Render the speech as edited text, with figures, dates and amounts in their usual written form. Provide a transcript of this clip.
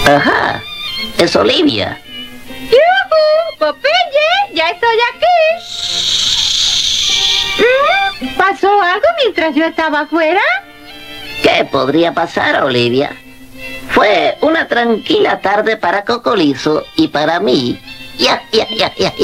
Ajá, es Olivia. ¡Yujú! ¡Popeye! ¡Ya estoy aquí! ¿Pasó algo mientras yo estaba afuera? ¿Qué podría pasar, Olivia? Fue una tranquila tarde para Cocolizo y para mí. Ya.